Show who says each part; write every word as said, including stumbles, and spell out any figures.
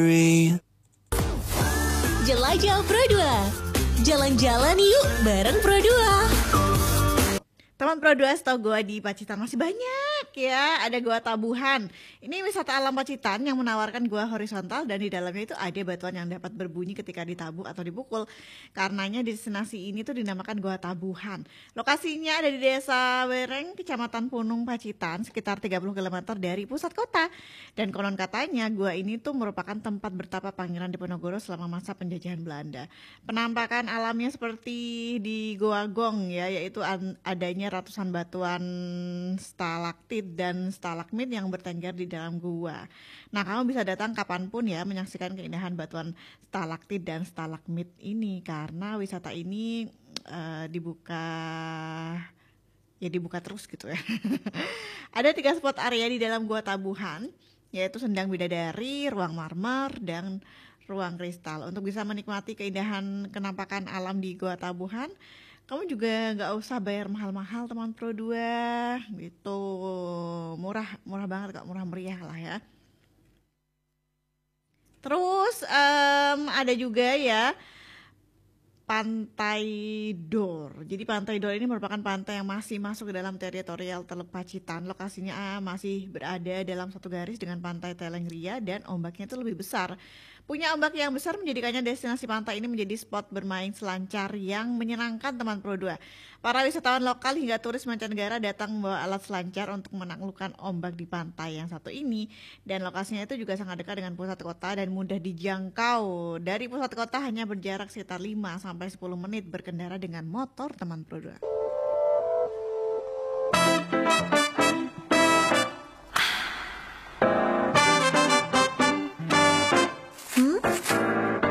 Speaker 1: Jelajah Pro dua. Jalan-jalan yuk bareng Pro dua. Teman Pro dua, setahu gue di Pacitan masih banyak ya, ada gua Tabuhan. Ini wisata alam Pacitan yang menawarkan gua horizontal dan di dalamnya itu ada batuan yang dapat berbunyi ketika ditabuh atau dipukul. Karenanya destinasi ini tuh dinamakan Gua Tabuhan. Lokasinya ada di Desa Wereng, Kecamatan Punung, Pacitan, sekitar tiga puluh kilometer dari pusat kota. Dan konon katanya gua ini tuh merupakan tempat bertapa Pangeran Diponegoro selama masa penjajahan Belanda. Penampakan alamnya seperti di Goa Gong ya, yaitu adanya ratusan batuan stalaktit dan stalagmit yang bertengger di dalam gua. Nah, kamu bisa datang kapanpun ya menyaksikan keindahan batuan stalaktit dan stalagmit ini karena wisata ini uh, dibuka ya dibuka terus gitu ya. Ada tiga spot area di dalam Gua Tabuhan, yaitu Sendang Bidadari, Ruang Marmer, dan Ruang Kristal. Untuk bisa menikmati keindahan kenampakan alam di Gua Tabuhan, kamu juga nggak usah bayar mahal-mahal teman Pro dua gitu, murah murah banget kok, murah meriah lah ya. Terus um, ada juga ya Pantai Dor. Jadi Pantai Dor ini merupakan pantai yang masih masuk ke dalam teritorial Teluk Pacitan. Lokasinya masih berada dalam satu garis dengan Pantai Telengria dan ombaknya itu lebih besar. Punya ombak yang besar menjadikannya destinasi pantai ini menjadi spot bermain selancar yang menyenangkan teman Pro dua. Para wisatawan lokal hingga turis mancanegara datang membawa alat selancar untuk menaklukkan ombak di pantai yang satu ini. Dan lokasinya itu juga sangat dekat dengan pusat kota dan mudah dijangkau. Dari pusat kota hanya berjarak sekitar lima sampai sepuluh menit berkendara dengan motor teman Pro dua.